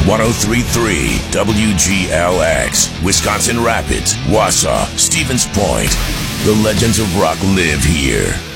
1033 WGLX, Wisconsin Rapids, Wausau, Stevens Point. The legends of rock live here.